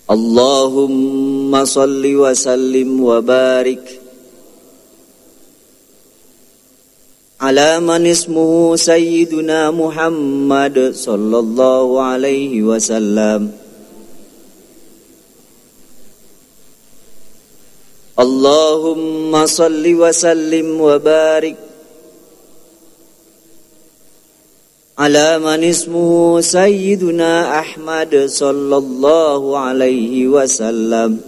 Allahumma salli wa sallim wa barik ala man ismuhu Sayyiduna Muhammad sallallahu alaihi wasallam. Allahumma salli wa sallim wa barik ala man ismuhu Sayyiduna Ahmad sallallahu alaihi wasallam.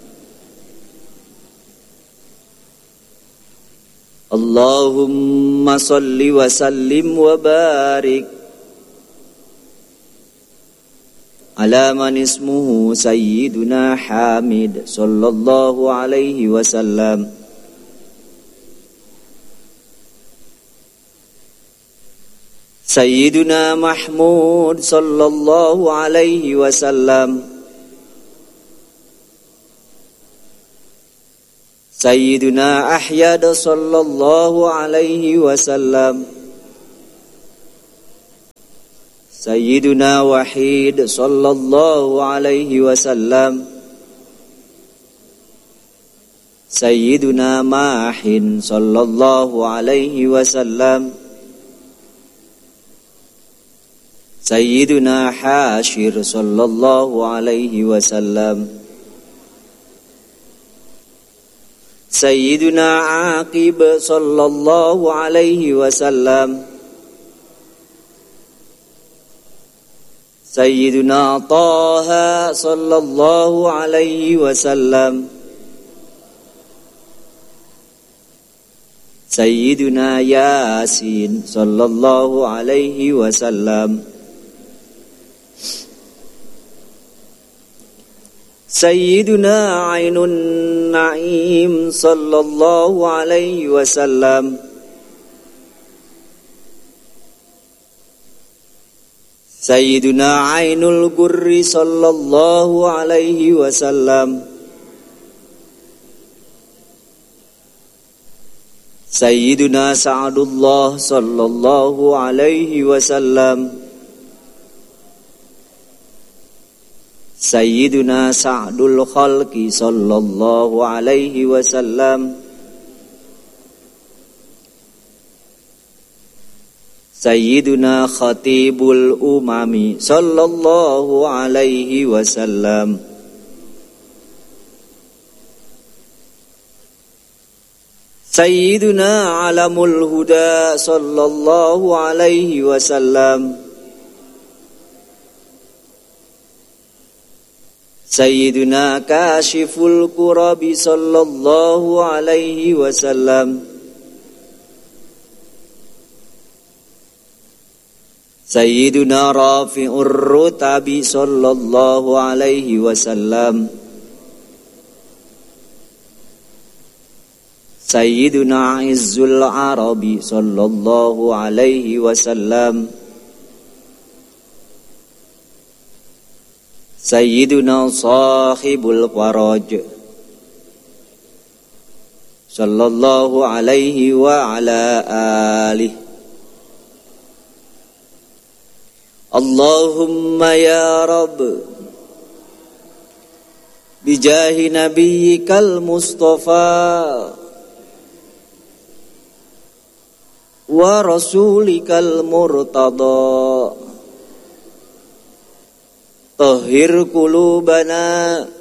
Allahumma salli wa sallim wa barik ala man ismuhu Sayyiduna Hamid sallallahu alaihi wasallam. Sayyiduna Mahmud sallallahu alaihi wasallam. Sayyiduna Ahyad sallallahu alaihi wasallam. Sayyiduna Wahid sallallahu alaihi wasallam. Sayyiduna Mahin sallallahu alaihi wasallam. Sayyiduna Hashir sallallahu alaihi wasallam. Sayyiduna Aqib sallallahu alaihi wasallam. Sayyiduna Taha sallallahu alaihi wasallam. Sayyiduna Yasin sallallahu alaihi wasallam. Sayyiduna Ainun Naim sallallahu alaihi wasallam. Sayyiduna Ainul Gurri sallallahu alaihi wasallam. Sayyiduna Sa'adullah sallallahu alaihi wasallam. Sayyiduna Sa'dul Khalqi sallallahu alaihi wasallam. Sayyiduna Khatibul Umami sallallahu alaihi wasallam. Sayyiduna Alamul Huda sallallahu alaihi wasallam. Sayyiduna Kashiful Kurabi sallallahu alaihi wasallam. Sayyiduna Rafi'ur Rutabi sallallahu alaihi wasallam. Sayyiduna Izzul Arabi sallallahu alaihi wasallam. Sayyiduna Sahibul Faraj sallallahu alaihi wa ala alihi. Allahumma ya Rabb bijahi nabiyyikal Mustafa wa rasulikal Murtada tahhir qulubana